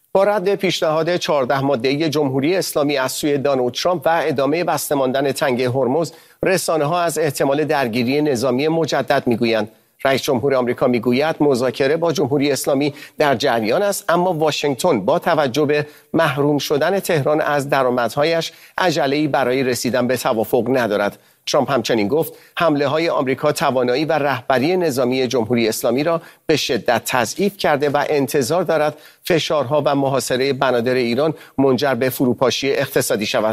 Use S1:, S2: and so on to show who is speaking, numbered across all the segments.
S1: با رد پیشنهاد 14 ماده‌ای جمهوری اسلامی از سوی دونالد ترامپ و ادامه بسته ماندن تنگه هرمز، رسانه‌ها از احتمال درگیری نظامی مجدد می‌گویند. رئیس جمهور آمریکا می‌گوید مذاکره با جمهوری اسلامی در جریان است، اما واشنگتن با توجه به محروم شدن تهران از درآمدهایش عجله‌ای برای رسیدن به توافق ندارد. ترامپ همچنین گفت حمله‌های آمریکا توانایی و رهبری نظامی جمهوری اسلامی را به شدت تضعیف کرده و انتظار دارد فشارها و محاصره بنادر ایران منجر به فروپاشی اقتصادی شود.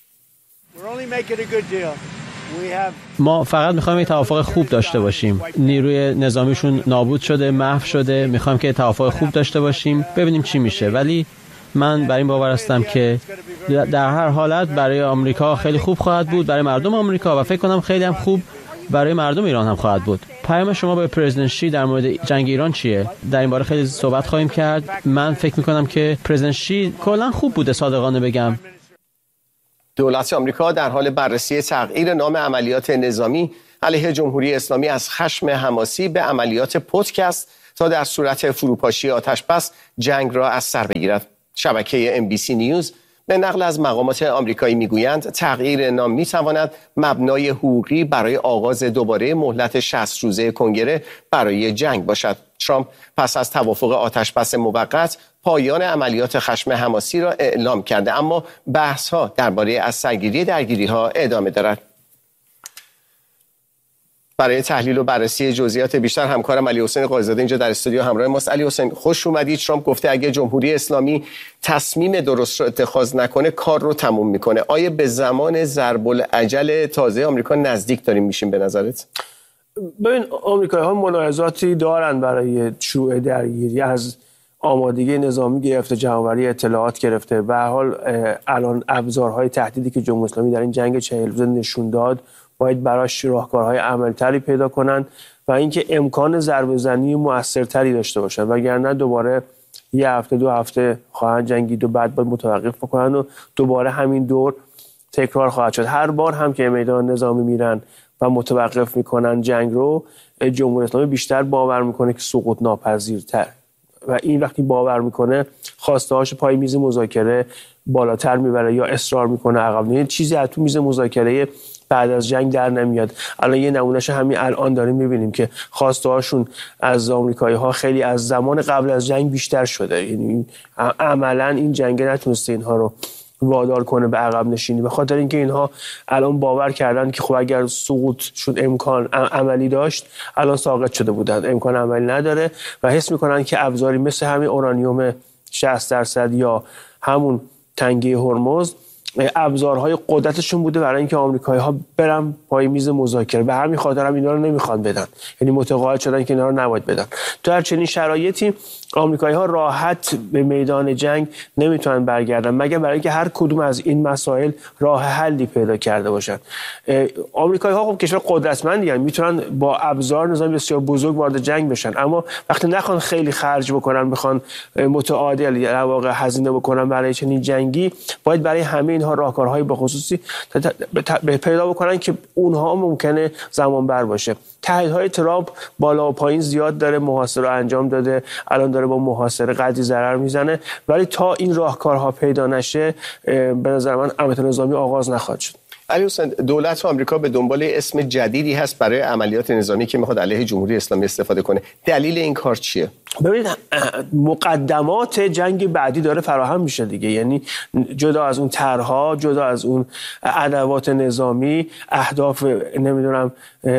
S2: ما فقط میخوایم یک توافق خوب داشته باشیم. نیروی نظامیشون نابود شده، محو شده. میخوایم که توافق خوب داشته باشیم، ببینیم چی میشه. ولی من بر این باور هستم که در هر حالت برای آمریکا خیلی خوب خواهد بود، برای مردم آمریکا، و فکر کنم خیلی هم خوب برای مردم ایران هم خواهد بود. پیام شما به پرزیدنت شی در مورد جنگ ایران چیه؟ در این باره خیلی صحبت خواهیم کرد. من فکر میکنم که پرزیدنت شی کلا خوب بوده، صادقانه بگم.
S1: دولت آمریکا در حال بررسی تغییر نام عملیات نظامی علیه جمهوری اسلامی از خشم حماسی به عملیات پتک است تا در صورت فروپاشی آتش‌بس جنگ را از سر بگیرد. شبکه NBC نیوز به نقل از مقامات آمریکایی میگویند تغییر نام میتواند مبنای حقوقی برای آغاز دوباره مهلت 60 روزه کنگره برای جنگ باشد. ترامپ پس از توافق آتش‌بس موقت پایان عملیات خشم حماسی را اعلام کرده، اما بحث‌ها درباره از سرگیری درگیری‌ها ادامه دارد. برای تحلیل و بررسی جزئیات بیشتر همکارم علی حسین قاضی‌زاده اینجا در استودیو همراه ماست. علی حسین، خوش اومدید. ترامپ گفته اگه جمهوری اسلامی تصمیم درست رو اتخاذ نکنه کار رو تموم میکنه. آیا به زمان ضرب الاجل تازه آمریکا نزدیک داریم میشیم به نظرت؟
S3: ببین، آمریکایی‌ها ملاحظاتی دارن برای شروع درگیری، از آمادگی نظامی گرفته، جمع‌آوری اطلاعات گرفته. به هر حال الان ابزارهای تهدیدی که جمهوری اسلامی در این جنگ 40 روزه نشون داد باید براش راهکارهای عملتری پیدا کنند و اینکه امکان ضربه‌زنی موثرتری داشته باشند، وگرنه دوباره یه هفته دو هفته خواهند جنگید و بعد باید متوقف بکنن و دوباره همین دور تکرار خواهد شد. هر بار هم که میدان نظامی میرن و متوقف میکنن جنگ رو، جمهوری اسلامی بیشتر باور میکنه که سقوط ناپذیرتر، و این وقتی باور میکنه خواسته‌هاش پای میز مذاکره بالاتر میبره یا اصرار میکنه عقب. نه چیزی از تو میز مذاکره بعد از جنگ در نمیاد. الان یه نمونهش همین الان داریم میبینیم که خواسته‌هاشون از آمریکایی‌ها خیلی از زمان قبل از جنگ بیشتر شده. یعنی عملاً این جنگ نتونسته اینها رو وادار کنه به عقب نشینی، به خاطر اینکه اینها الان باور کردن که خب اگر سقوطشون امکان عملی داشت الان ساقط شده بودن، امکان عملی نداره و حس میکنن که ابزاری مثل همین اورانیوم 60% یا همون تنگه هرمز ابزارهای قدرتشون بوده برای اینکه آمریکایی‌ها برن پای میز مذاکره. به همین خاطر هم اینا رو نمیخوان بدن، یعنی متقاعد شدن که اینا رو نباید بدن. تو هر چنین شرایطی آمریکایی‌ها راحت به میدان جنگ نمیتونن برگردن مگر برای اینکه هر کدوم از این مسائل راه حلی پیدا کرده باشن. آمریکایی‌ها خب کشور قدرتمندی هستند، میتونن با ابزار نظامی بسیار بزرگ وارد جنگ بشن، اما وقتی نخوان خیلی خرج بکنن، بخوان متعادل در واقع هزینه بکنن برای چنین جنگی، باید برای همه اینها راهکارهای به خصوصی پیدا بکنن که اونها ممکنه زمان بر باشه. تهدیدهای ترامپ بالا و پایین زیاد داره، محاصره رو انجام داده، الان داره با محاصره قدری ضرر میزنه، ولی تا این راهکارها پیدا نشه به نظر من عملیات نظامی آغاز نخواهد شد.
S1: علی حسین، دولت آمریکا به دنبال اسم جدیدی هست برای عملیات نظامی که میخواد علیه جمهوری اسلامی استفاده کنه. دلیل این کار چیه؟
S3: ببینید، مقدمات جنگ بعدی داره فراهم میشه دیگه. یعنی جدا از اون طرح‌ها، جدا از اون ادوات نظامی، اهداف نمیدونم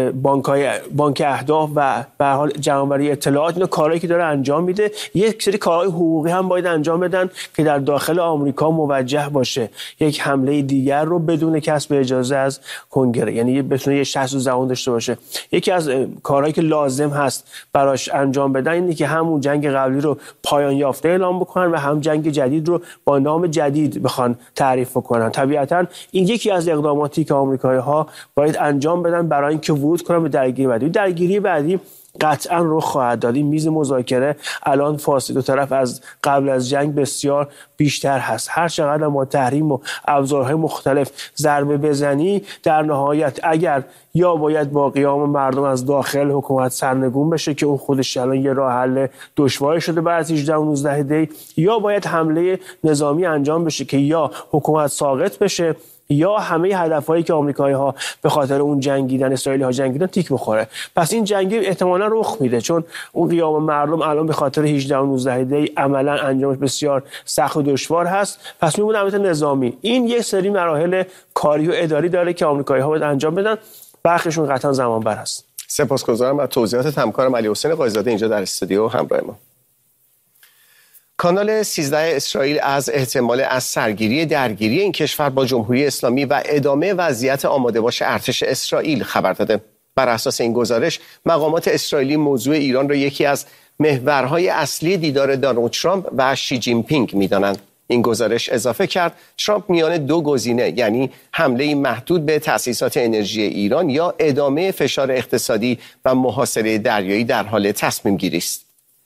S3: بانک اهداف و به هر حال جمع‌آوری اطلاعات، اینا کارهایی که داره انجام میده. یک سری کارهای حقوقی هم باید انجام بدن که در داخل آمریکا موجه باشه یک حمله دیگر رو بدون کسب اجازه از کنگره، یعنی بتونه یه 60 روز زمان داشته باشه. یکی از کارهایی که لازم هست براش انجام بدن اینه که همون جنگ قبلی رو پایان یافته اعلام بکنن و هم جنگ جدید رو با نام جدید بخوان تعریف کنن. طبیعتاً این یکی از اقداماتی که آمریکایی‌ها باید انجام بدن برای اینکه ورود کنن به درگیری بعدی. درگیری بعدی قطعا رخ خواهد داد. این میز مذاکره الان فاصله دو طرف از قبل از جنگ بسیار بیشتر هست. هر چقدر ما تحریم و ابزارهای مختلف ضربه بزنی، در نهایت اگر یا باید با قیام مردم از داخل حکومت سرنگون بشه که اون خودش الان یه راه حل دشواری شده بعد از 18 و 19 دی، یا باید حمله نظامی انجام بشه که یا حکومت ساقط بشه یا همه هدفهایی که آمریکایی‌ها به خاطر اون جنگیدن، اسرائیلی‌ها جنگیدن تیک بخوره. پس این جنگ احتمالاً رخ میده، چون اون قیام مردم الان به خاطر 18 و 19 دی عملاً انجامش بسیار سخت و دشوار هست. پس میمونه البته نظامی. این یک سری مراحل کاری و اداری داره که آمریکایی‌ها باید انجام بدن. برخیشون قطعاً زمان بر است.
S1: سپاسگزارم از توضیحات همکارم علیحسین قاضی‌زاده اینجا در استودیو همراه ما. کانال 13 اسرائیل از احتمال از سرگیری درگیری این کشور با جمهوری اسلامی و ادامه وضعیت آماده باش ارتش اسرائیل خبر داده. بر اساس این گزارش، مقامات اسرائیلی موضوع ایران را یکی از محورهای اصلی دیدار دونالد ترامپ و شی جین پینگ می‌دانند. این گزارش اضافه کرد ترامپ میان دو گزینه، یعنی حمله محدود به تأسیسات انرژی ایران یا ادامه فشار اقتصادی و محاصره دریایی در حال تصمیم گیری است.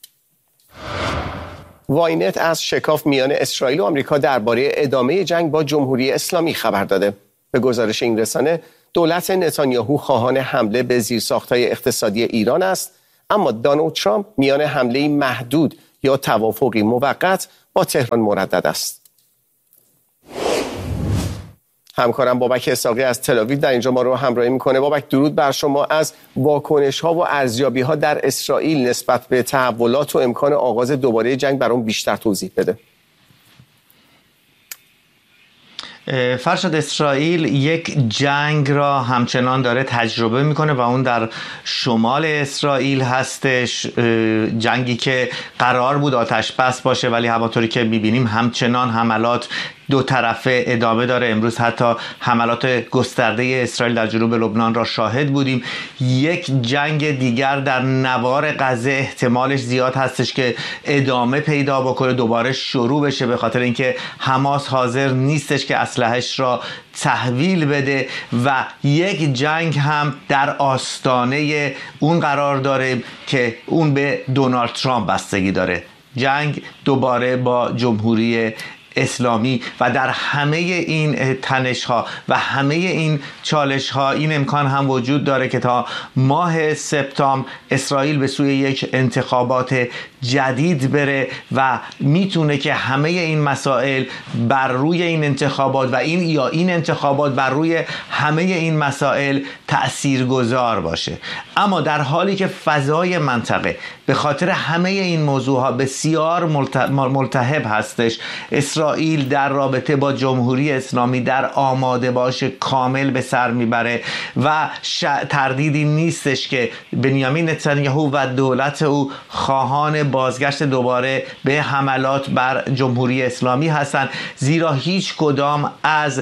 S1: واینت از شکاف میان اسرائیل و آمریکا درباره ادامه جنگ با جمهوری اسلامی خبر داده. به گزارش این رسانه، دولت نتانیاهو خواهان حمله به زیرساخت‌های اقتصادی ایران است، اما دونالد ترامپ میان حمله محدود یا توافقی موقت با تهران مردد است. همکارم بابک اسحاقی از تل‌آویو در اینجا ما رو همراهی میکنه. بابک، درود بر شما. از واکنش‌ها و ارزیابی‌ها در اسرائیل نسبت به تحولات و امکان آغاز دوباره جنگ برام بیشتر توضیح بده.
S4: فرشاد، اسرائیل یک جنگ را همچنان داره تجربه میکنه و اون در شمال اسرائیل هستش. جنگی که قرار بود آتش بس باشه ولی همونطوری که میبینیم همچنان حملات دو طرفه ادامه داره. امروز حتی حملات گسترده اسرائیل در جنوب لبنان را شاهد بودیم. یک جنگ دیگر در نوار غزه احتمالش زیاد هستش که ادامه پیدا بکنه، دوباره شروع بشه، به خاطر اینکه حماس حاضر نیستش که اسلحه‌اش را تحویل بده و یک جنگ هم در آستانه اون قرار داره که اون به دونالد ترامپ بستگی داره. جنگ دوباره با جمهوری اسلامی و در همه این تنش‌ها و همه این چالش‌ها این امکان هم وجود داره که تا ماه سپتامبر اسرائیل به سوی یک انتخابات جدید بره و میتونه که همه این مسائل بر روی این انتخابات و این انتخابات بر روی همه این مسائل تأثیرگذار باشه. اما در حالی که فضای منطقه به خاطر همه این موضوعها بسیار ملتهب هستش، اسرائیل در رابطه با جمهوری اسلامی در آماده باش کامل به سر میبره و تردیدی نیستش که بنیامین نتانیاهو و دولت او خواهان بازگشت دوباره به حملات بر جمهوری اسلامی هستند، زیرا هیچ کدام از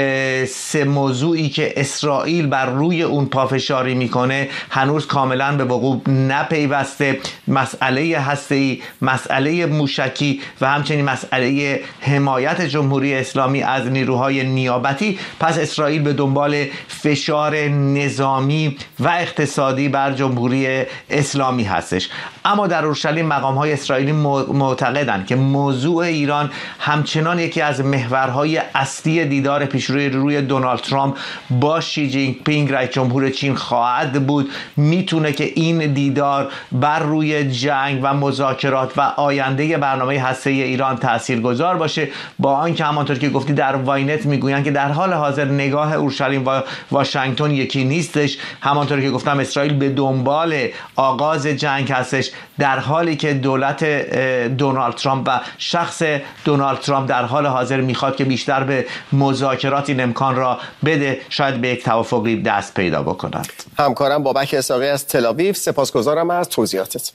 S4: سه موضوعی که اسرائیل بر روی اون پافشاری میکنه هنوز کاملا به وقوع نپیوسته. مسئله هسته‌ای، مسئله موشکی و همچنین مسئله حمایت جمهوری اسلامی از نیروهای نیابتی. پس اسرائیل به دنبال فشار نظامی و اقتصادی بر جمهوری اسلامی هستش. اما در اورشلیم مقام‌های اسرائیلی معتقدند که موضوع ایران همچنان یکی از محورهای اصلی دیدار پیشروی دونالد ترامپ با شی جین پینگ رئیس جمهور چین خواهد بود. میتونه که این دیدار بر روی جنگ و مذاکرات و آینده برنامه هسته‌ای ایران تاثیرگذار باشه، با آنکه همانطور که گفتی در واینت میگویند که در حال حاضر نگاه اورشلیم و واشنگتن یکی نیستش. همانطور که گفتم اسرائیل به دنبال آغاز جنگ هستش، در حالی که دولت دونالد ترامپ و شخص دونالد ترامپ در حال حاضر میخواد که بیشتر به مذاکرات این امکان را بده، شاید به یک توافقی دست پیدا بکنند.
S1: همکارم بابک اسحاقی از تل‌آویو، سپاسگزارم از توضیحاتت.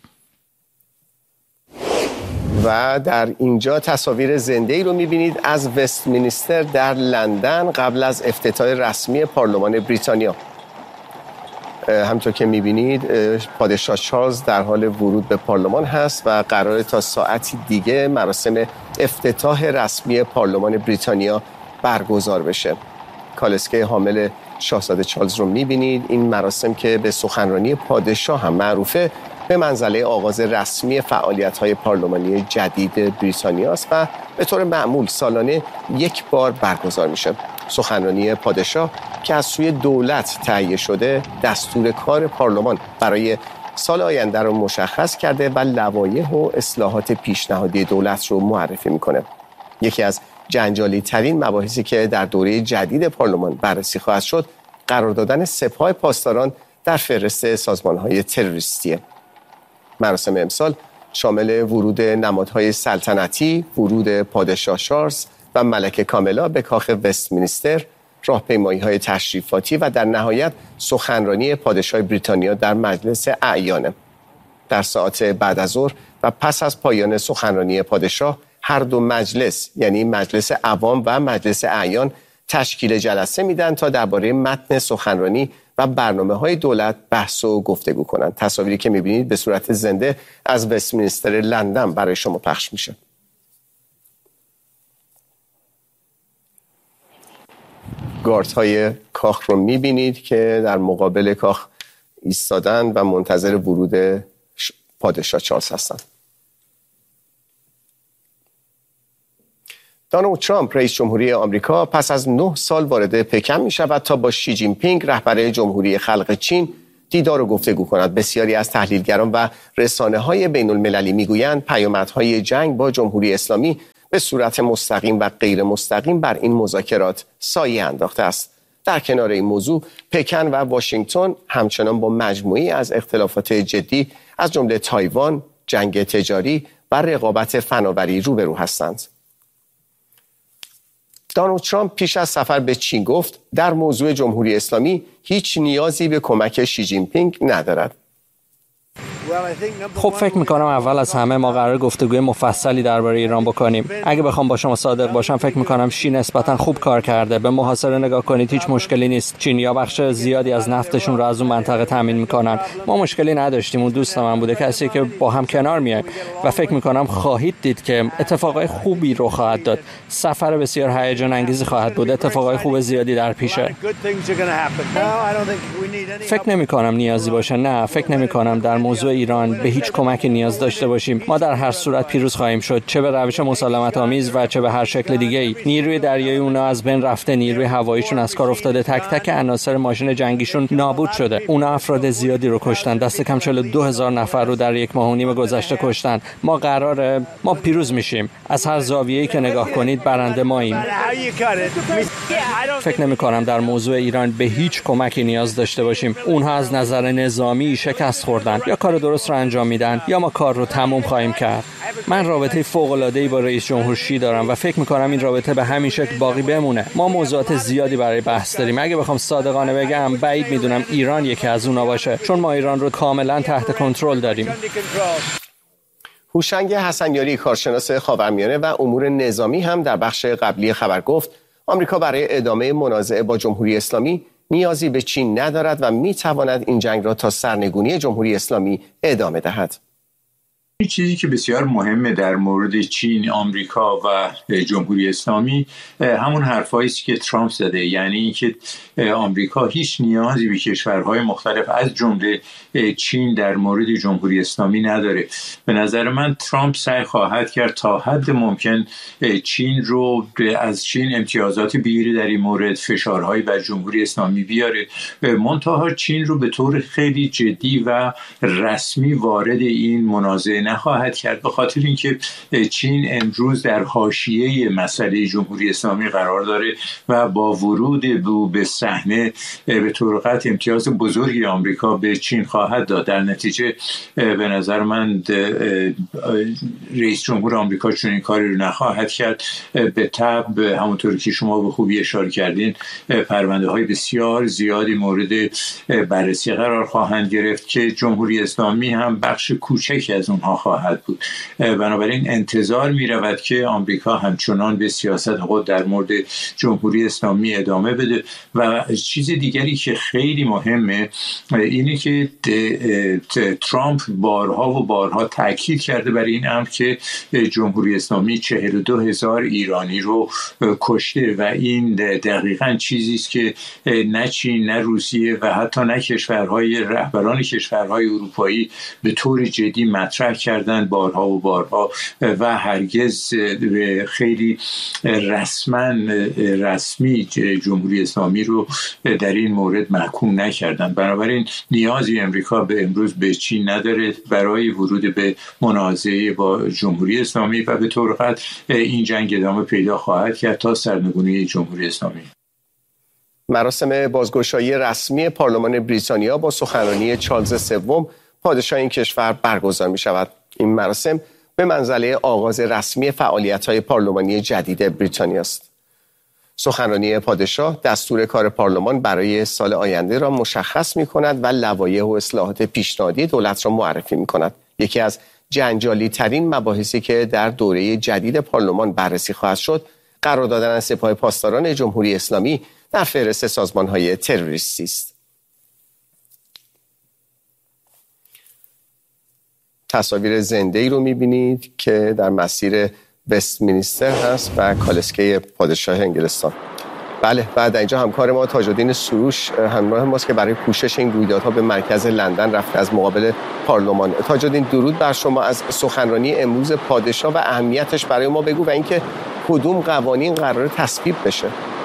S1: و در اینجا تصاویر زنده‌ای رو می‌بینید از وستمینستر در لندن قبل از افتتاح رسمی پارلمان بریتانیا. همونطور که می‌بینید پادشاه چارلز در حال ورود به پارلمان هست و قراره تا ساعتی دیگه مراسم افتتاح رسمی پارلمان بریتانیا برگزار بشه. کالسکه حامل شاهزاده چارلز رو می‌بینید. این مراسم که به سخنرانی پادشاه هم معروفه به منزله آغاز رسمی فعالیت‌های پارلمانی جدید بریتانیا است و به طور معمول سالانه یک بار برگزار میشه. سخنرانی پادشاه که از سوی دولت تهیه شده دستور کار پارلمان برای سال آینده رو مشخص کرده و لوایح و اصلاحات پیشنهادی دولت رو معرفی میکنه. یکی از جنجالی ترین مباحثی که در دوره جدید پارلمان بررسی خواهد شد قرار دادن سپاه پاسداران در فهرست سازمان‌های تروریستیه. مراسم امسال شامل ورود نمادهای سلطنتی، ورود پادشاه چارلز و ملکه کاملا به کاخ وستمینستر، راهپیمایی‌های تشریفاتی و در نهایت سخنرانی پادشاه بریتانیا در مجلس اعیان. در ساعات بعد از ظهر و پس از پایان سخنرانی پادشاه هر دو مجلس یعنی مجلس عوام و مجلس اعیان تشکیل جلسه میدن تا درباره متن سخنرانی و برنامه‌های دولت بحث و گفتگو کنند. تصاویری که می‌بینید به صورت زنده از وستمینستر لندن برای شما پخش میشه. گاردهای کاخ رو می‌بینید که در مقابل کاخ ایستادن و منتظر ورود پادشاه چارلز هستند. دونالد ترامپ رئیس جمهوری آمریکا پس از 9 سال وارد پکن می شود تا با شی جین پینگ رهبر جمهوری خلق چین دیدار و گفتگو کند. بسیاری از تحلیلگران و رسانه‌های بین‌المللی میگویند پیامدهای جنگ با جمهوری اسلامی به صورت مستقیم و غیر مستقیم بر این مذاکرات سایه انداخته است. در کنار این موضوع پکن و واشنگتن همچنان با مجموعی از اختلافات جدی از جمله تایوان، جنگ تجاری و رقابت فناوری روبرو هستند. دونالد ترامپ پیش از سفر به چین گفت در موضوع جمهوری اسلامی هیچ نیازی به کمک شی جین پینگ ندارد.
S5: خب فکر میکنم اول از همه ما قرار گفتگوی مفصلی درباره ایران بکنیم. اگه بخوام با شما صادق باشم فکر میکنم شی نسبتا خوب کار کرده. به محاصره نگاه کنید هیچ مشکلی نیست. چینی‌ها بخش زیادی از نفتشون رو از اون منطقه تامین میکنن. ما مشکلی نداشتیم. اون دوست من بوده، کسی که با هم کنار میایم و فکر میکنم خواهید دید که اتفاقای خوبی رو خواهد داد. سفر بسیار هیجان انگیزی خواهد بود. اتفاقای خوب زیادی در پیشه. فکر نمیکنم نیازی باشه. نه، فکر نمیکنم در موضوع ایران به هیچ کمک نیاز داشته باشیم. ما در هر صورت پیروز خواهیم شد، چه به روش مسالمت آمیز و چه به هر شکل دیگه‌ای. نیروی دریایی اونا از بین رفته، نیروی هواییشون از کار افتاده، تک تک عناصر ماشین جنگیشون نابود شده. اونا افراد زیادی رو کشتن، دست کم 42,000 نفر رو در 1.5 ماه گذشته کشتن. ما پیروز میشیم. از هر زاویه‌ای که نگاه کنید برنده ماییم. فکر نمی‌کنم در موضوع ایران به هیچ کمکی نیاز داشته باشیم. اونها از نظر نظامی شکست خوردن، یا کار درست رو انجام میدن یا ما کار رو تموم خواهیم کرد. من رابطه فوق‌العاده‌ای با رئیس جمهور شی دارم و فکر می‌کنم این رابطه به همین شکل باقی بمونه. ما موضوعات زیادی برای بحث داریم. اگه بخوام صادقانه بگم بعید میدونم ایران یکی از اونها باشه، چون ما ایران رو کاملا تحت کنترل داریم.
S1: هوشنگ حسنیاری کارشناس خاورمیانه و امور نظامی هم در بخش قبلی خبر گفت آمریکا برای ادامه منازعه با جمهوری اسلامی نیازی به چین ندارد و میتواند این جنگ را تا سرنگونی جمهوری اسلامی ادامه دهد.
S6: چیزی که بسیار مهمه در مورد چین، آمریکا و جمهوری اسلامی همون حرفایی است که ترامپ زده، یعنی اینکه آمریکا هیچ نیازی به کشورهای مختلف از جمله چین در مورد جمهوری اسلامی نداره. به نظر من ترامپ سعی خواهد کرد تا حد ممکن چین رو از چین امتیازات بگیره در این مورد، فشارهایی بر جمهوری اسلامی بیاره، منتها چین رو به طور خیلی جدی و رسمی وارد این منازعه نخواهد کرد، به خاطر اینکه چین امروز در حاشیه مسئله جمهوری اسلامی قرار داره و با ورود به صحنه به طور قطع امتیاز بزرگی آمریکا به چین خواهد داد. در نتیجه به نظر من رئیس جمهور آمریکا چون این کاری رو نخواهد کرد. به تبع همونطور که شما به خوبی اشاره کردین پرونده های بسیار زیادی مورد بررسی قرار خواهند گرفت که جمهوری اسلامی هم بخش کوچکی از اونها خواهد بود. بنابراین انتظار می رود که آمریکا همچنان به سیاست خود در مورد جمهوری اسلامی ادامه بده. و چیز دیگری که خیلی مهمه اینه که ترامپ بارها و بارها تاکید کرده برای این امر که جمهوری اسلامی 42,000 ایرانی رو کشته و این دقیقاً چیزی است که نه چین نه روسیه و حتی نه رهبران کشورهای اروپایی به طور جدی مطرح کردن بارها و بارها و هرگز خیلی رسمی جمهوری اسلامی رو در این مورد محکوم نکردن. بنابراین نیازی امریکا به امروز به چین نداره برای ورود به منازعه با جمهوری اسلامی و به طور قطع این جنگ ادامه پیدا خواهد کرد تا سرنگونی جمهوری اسلامی.
S1: مراسم بازگشایی رسمی پارلمان بریتانیا با سخنرانی چارلز سوم پادشاه این کشور برگزار می شود. این مراسم به منزله آغاز رسمی فعالیت‌های پارلمانی جدید بریتانیا است. سخنرانی پادشاه دستور کار پارلمان برای سال آینده را مشخص می کند و لوایح و اصلاحات پیشنهادی دولت را معرفی می کند. یکی از جنجالی ترین مباحثی که در دوره جدید پارلمان بررسی خواهد شد، قرار دادن سپاه پاسداران جمهوری اسلامی در فهرست سازمان‌های تروریستی است. تصاویر زنده‌ای رو می‌بینید که در مسیر وستمینستر هست و کالسکه پادشاه انگلستان. بله، بعد اینجا همکار ما تاج‌الدین سروش همراه ماست که برای پوشش این رویدادها به مرکز لندن رفته از مقابل پارلمان. تاج‌الدین، درود بر شما. از سخنرانی امروز پادشاه و اهمیتش برای ما بگو و اینکه کدوم قوانین قرار تصویب بشه.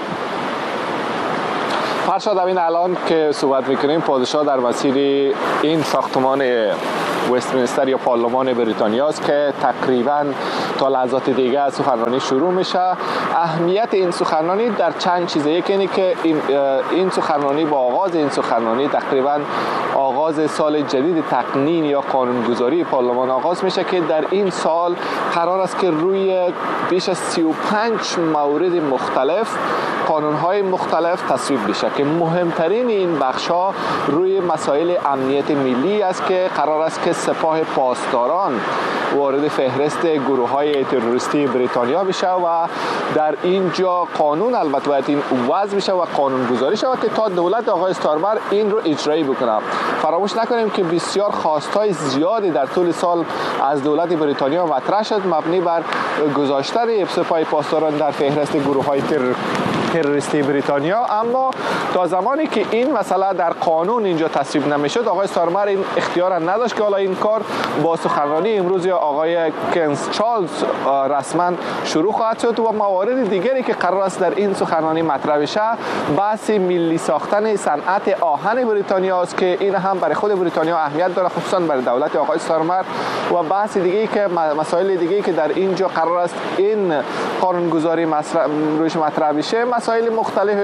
S7: فرشاد، این الان که صحبت میکنیم پادشاه در مسیر این ساختمان وستمینستر یا پارلمان بریتانیا است که تقریبا تا لحظات دیگه از سخنرانی شروع میشه. اهمیت این سخنرانی در چند چیزه. یکی اینه که این سخنرانی با آغاز این سخنرانی تقریبا آغاز سال جدید تقنین یا قانونگذاری پارلمان آغاز میشه که در این سال قرار است که روی بیش از 35 مورد مختلف قانون‌های مختلف تصویب بشه که مهمترین این بخش‌ها روی مسائل امنیت ملی است که قرار است که سپاه پاسداران وارد فهرست گروه‌های تروریستی بریتانیا بشه و در اینجا قانون البته باید این وضع بشه و قانونگذاری شود که تا دولت آقای استارمر این رو اجرایی بکنه. فراموش نکنیم که بسیار خواست‌های زیادی در طول سال از دولت بریتانیا مطرح شد مبنی بر گذاشتن سپاه پاسداران در فهرست گروه‌های تروریستی بریتانیا، اما تا زمانی که این مسئله در قانون اینجا تصویب نمیشد آقای استارمر این اختیار نداشت که حالا این کار با سخنرانی امروز یا آقای کنس چارلز رسما شروع خواهد شد و موارد دیگری که قرار است در این سخنرانی مطرح بشه بحث ملی ساختن صنعت آهن بریتانیا است که این هم برای خود بریتانیا اهمیت داره، خصوصا برای دولت آقای استارمر. و بحث دیگه‌ای که مسائل دیگه‌ای که در اینجا قرار است این قانونگذاری روش مطرح بشه مسائل مختلف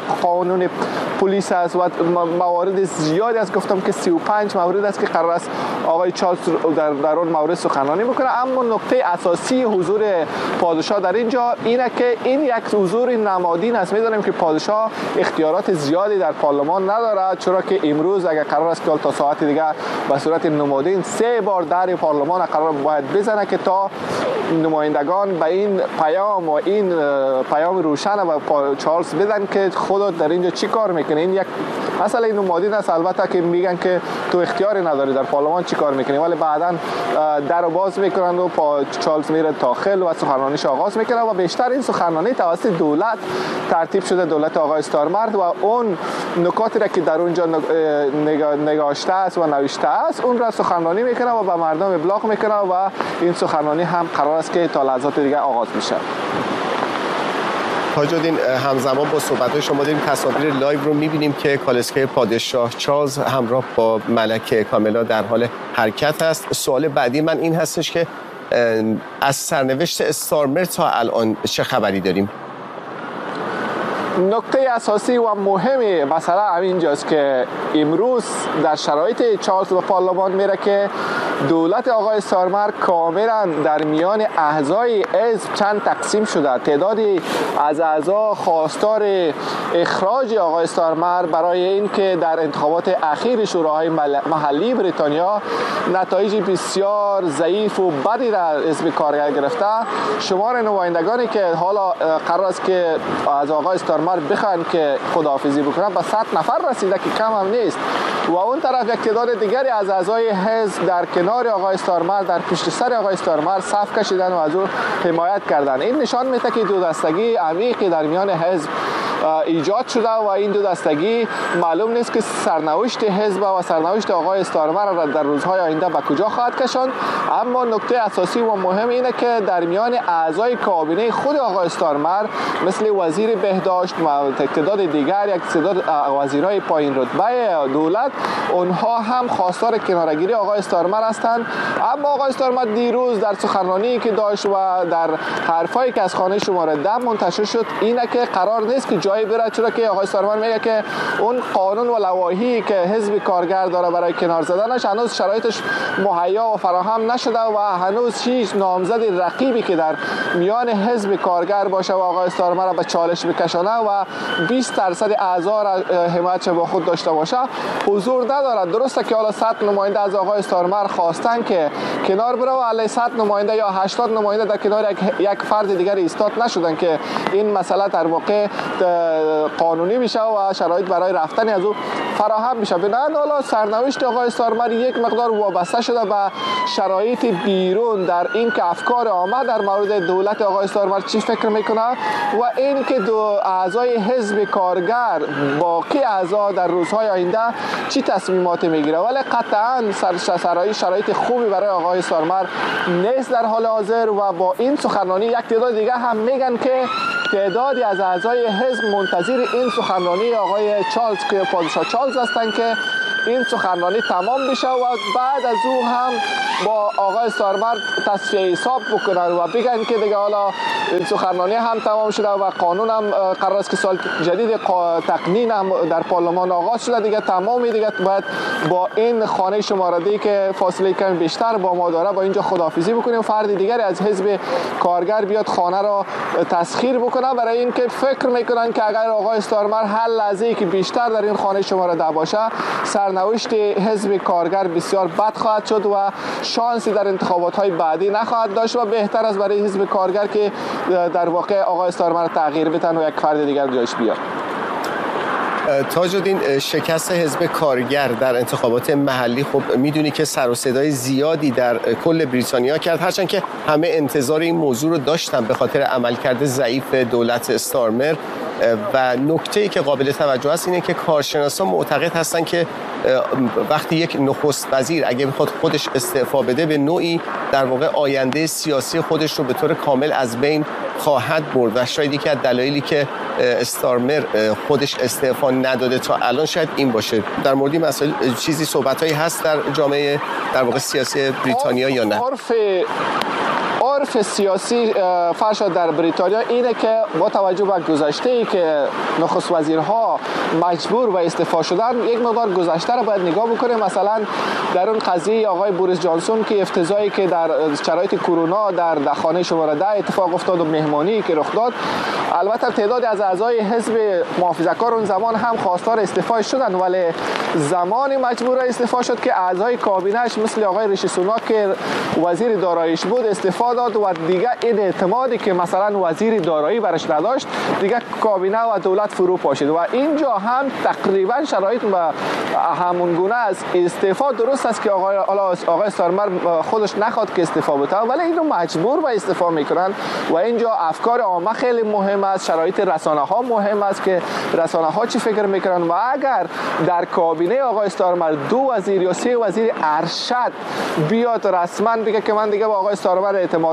S7: قانون پلیس است و موارد زیادی است. گفتم که 35 مورد است که قرار است آقای چارلز در اون مورد سخنرانی میکنه. اما نکته اساسی حضور پادشاه در اینجا اینه که این یک حضور نمادین است. میدونیم که پادشاه اختیارات زیادی در پارلمان نداره، چرا که امروز اگر قرار است که تا ساعت دیگه به صورت نمادین 3 بار در پارلمان قرار باید بزنه که تا نمایندگان به این پیام و این پیام روشن و چارلز بدن که خودت در اینجا چی کار میکنی. این یک مسئله نمادین است البته که میگن که تو اختیاری نداری در پارلمان چی کار میکنی، ولی بعداً در رو باز میکنن و چارلز میره داخل و سخنرانیش آغاز میکنه و بیشتر این سخنرانی توسط دولت ترتیب شده، دولت آقای استارمر، و اون نکاتی را که در اونجا نگاشته است و نوشته است اون را سخنرانی میکنه و به مردم ابلاغ میکنه و این سخنرانی هم قرار است که تا لحظات دیگه آغاز میشه.
S1: تاج‌الدین، همزمان با صحبت شما داریم تصاویر لایو رو می‌بینیم که کالسکه پادشاه چارلز همراه با ملکه کامیلا در حال حرکت است. سوال بعدی من این هستش که از سرنوشت استارمر تا الان چه خبری داریم؟
S7: نکته اساسی و مهمی مسئله همینجاست که امروز در شرایط چارلز به پارلمان میره که دولت آقای استارمر کاملا در میان اعضای حزب چند تقسیم شده. تعدادی از اعضا خواستار اخراج آقای استارمر برای اینکه در انتخابات اخیر شوراهای محلی بریتانیا نتایج بسیار ضعیف و بدی را حزب کارگر گرفته، شمار نمایندگانی که حالا قرار است که از آقای استارمر بخوان که خداحافظی بکنن به 100 نفر رسیده که کم هم نیست. و اون طرف یک تعداد دیگری از اعضای حزب در کنار آقای استارمر، در پشت سر آقای استارمر صف کشیدن و از او حمایت کردن. این نشان میده که دو دستگی عمیقی در میان حزب ایجاد شده و این دو دستگی معلوم نیست که سرنوشت حزب و سرنوشت آقای استارمر را در روزهای آینده به کجا خواهد کشاند. اما نکته اساسی و مهم اینه که در میان اعضای کابینه خود آقای استارمر مثل وزیر بهداشت و تعداد دیگر، یک تعداد وزیرای پایین رتبه دولت، اونها هم خواستار کنارگیری آقای استارمر هستند. اما آقای استارمر دیروز در سخنرانی که داشت و در حرفایی که از خانه شماره 10 منتشر شد اینه که قرار نیست که جایی بره، چرا که آقای استارمر میگه که اون قانون و لوایحی که حزب کارگر داره برای کنار زدنش هنوز شرایطش مهیا و فراهم نشده و هنوز هیچ نامزد رقیبی که در میان حزب کارگر باشه و آقای استارمر را به چالش بکشانه و 20% اعضا را حمایتش با خود داشته باشه حضور ندارد. درسته که حالا 100 نماینده از آقای استارمر خواستن که کنار بره و علی 100 نماینده یا 80 نماینده در کنار یک فرد دیگر ایستاد نشدن که این مسئله در واقع قانونی میشه و شرایط برای رفتن از او فراهم میشه. بنابراین حالا سرنوشت آقای استارمر یک مقدار وابسته شده به شرایط بیرون، در این که افکار عامه در مورد دولت آقای استارمر چی فکر میکنه و این که دو اعضای حزب کارگر، باقی اعضا در روزهای آینده چی تصمیمات میگیره. ولی قطعا شرایط خوبی برای آقای استارمر نیست در حال حاضر و با این سخنرانی یک تعداد دیگه هم میگن که تعدادی از اعضای حزب منتظر این سخنرانی آقای چارلز که پادشاه چارلز هستند که این سخنرانی تمام بشه و بعد از او هم با آقای استارمر تصفیه حساب بکنن و بگن که دیگه حالا این سخنرانی هم تمام شده و قانون هم قرار است که سال جدید تقنین هم در پارلمان آغاز شده، دیگه تمامی، دیگه باید با این خانه شماره‌ای که فاصله کم بیشتر با ما داره با اینجا خداحافظی بکنیم، فرد دیگری از حزب کارگر بیاد خانه را تسخیر بکنه، برای اینکه فکر میکنن که اگر آقای استارمر هر لحظه‌ای که بیشتر در این خانه شماره 10 باشه سرنوشت حزب کارگر بسیار بد خواهد شد و شانسی در انتخابات‌های بعدی نخواهد داشت و بهتر است برای حزب کارگر که در واقع آقای استارمر تغییر بدن و یک فرد دیگر جایش بیاد.
S1: تاج الدین، شکست حزب کارگر در انتخابات محلی خب میدونی که سر و صدای زیادی در کل بریتانیا کرد، هرچند که همه انتظار این موضوع رو داشتن به خاطر عملکرد ضعیف دولت استارمر. و نکته‌ای که قابل توجه است اینه که کارشناسان معتقد هستند که وقتی یک نخست وزیر اگه بخواد خودش استعفا بده به نوعی در واقع آینده سیاسی خودش رو به طور کامل از بین خواهد برد و شاید یکی از دلایلی که استارمر خودش استعفا نداده تا الان شاید این باشه. در مورد این مسائل چیزی صحبتایی هست در جامعه در واقع سیاسی بریتانیا یا نه؟
S7: عرف سیاسی فرشاد در بریتانیا اینه که با توجه به گذشته‌ای که نخست وزیرها مجبور به استعفا شدن یک مقدار گذشته رو باید نگاه بکنیم. مثلا در اون قضیه آقای بوریس جانسون که افتضاحی که در شرایط کرونا در خانه شماره 10 اتفاق افتاد و مهمانی که رخ داد، البته تعدادی از اعضای حزب محافظه‌کار اون زمان هم خواستار استعفا شدن، ولی زمانی مجبور استعفا شد که اعضای کابینه‌اش مثل آقای ریشی سوناک که وزیر داراییش بود استعفا داد و دیگه این اعتمادی که مثلا وزیر دارایی برش نداشت دیگه کابینه و دولت فرو پاشید و اینجا هم تقریبا شرایط به همون گونه است. استعفا درست است که آقای استارمر خودش نخواد که استعفا بده، ولی اینو مجبور به استعفا میکنن و اینجا افکار عامه خیلی مهم است، شرایط رسانه ها مهم است که رسانه ها چی فکر میکنن و اگر در کابینه آقای استارمر 2 وزیر یا 3 وزیر ارشد بیاد رسما بگه که من دیگه با آقای استارمر اعتماد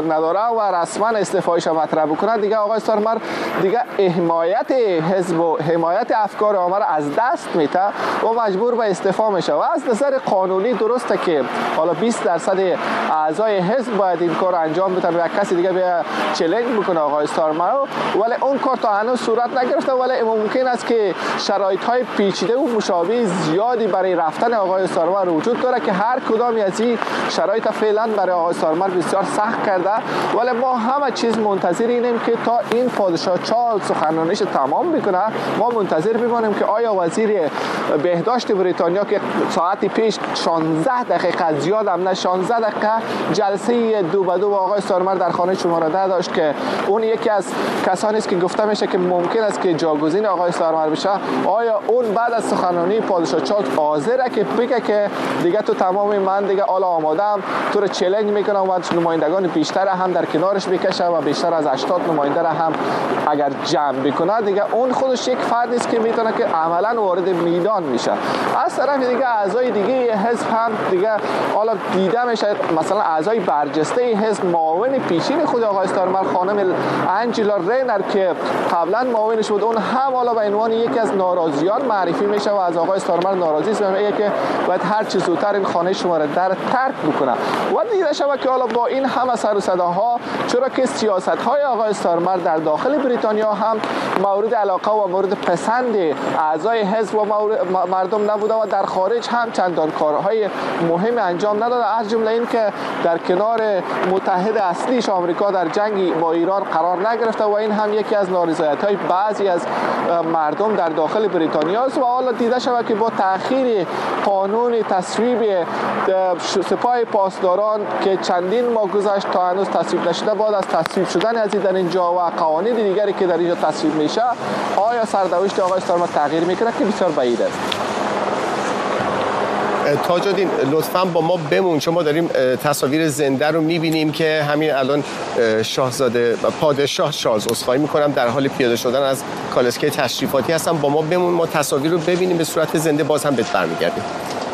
S7: نداره و رسما استعفایش مطرح بکنه، دیگه آقای استارمر دیگه حمایت حزب و حمایت افکار آمر از دست میده و مجبور به استعفا میشه. و از نظر قانونی درسته که حالا 20% اعضای حزب باید این کار انجام بدن و کسی دیگه بیا چالش بکنه آقای استارمر، ولی اون کار تا هنوز صورت نگرفته. ولی ممکن است که شرایط های پیچیده و مشابه زیادی برای رفتن آقای استارمر وجود داره که هر کدام از این شرایط فعلا برای آقای استارمر بسیار سخت کرده. ولی ما همه چیز منتظر اینیم که تا این پادشاه چارلز سخنرانیش تمام بکنه، ما منتظر بمانیم که آیا وزیر بهداشت بریتانیا که ساعت پیش 16 دقیقه زیاد هم نه 16 دقیقه جلسه 2 به 2 آقای استارمر در خانه شماره 10 داشت که اون یکی از کسانی است که گفته میشه که ممکن است که جاگزین آقای استارمر بشه، آیا اون بعد از سخنرانی پادشاه چارلز حاضره که بگه که دیگه تو تمام من دیگه حالا آماده‌ام تو رو چالش میکنم و نمایندگان بیشتر هم در کنارش بکشه و بیشتر از 80 نماینده را هم اگر جمع بکنه، دیگه اون خودش یک فرد است که میتونه که عملا وارد میدان میشه. از طرف دیگه اعضای دیگه حزب هم دیگه حالا دیده میشه، مثلا اعضای برجسته حزب معاون پیشین خود آقای استارمر خانم انجلا رینر که قبلا معاونش بود، اون هم حالا به عنوان یکی از ناراضیان معرفی میشه و از آقای استارمر ناراضی است و میگه که باید هر چه زودتر این خانه شماره در ترک بکنه. و دیده شده که حالا با این همه سر و صداها، چرا که سیاست‌های آقای استارمر در داخل بریتانیا هم مورد علاقه و مورد پسند اعضای حزب و مردم نبوده و در خارج هم چندان کارهای مهم انجام نداده، از جمله این که در کنار متحد اصلیش آمریکا در جنگ با ایران قرار نگرفته و این هم یکی از نارضایت‌های بعضی از مردم در داخل بریتانیا است. و حالا دیده شود که با تأخیر قانون تصویب سپاه پاسداران که چندین ماه گذشت تا هنوز تصویب نشده، بعد از تصویب شدن از در اینجا و قوانین دیگری که در اینجا تصویب میشه، آیا سرنوشت آقای استارمر تغییر میکنه که بسیار بعید است.
S1: تاج الدین لطفاً با ما بمون، چون ما داریم تصاویر زنده رو میبینیم که همین الان شاهزاده پادشاه چارلز، عذرخواهی میکنم، در حال پیاده شدن از کالسکه تشریفاتی هستن. با ما بمون، ما تصاویر رو ببینیم به صورت زنده، باز هم بهت برمیگردیم.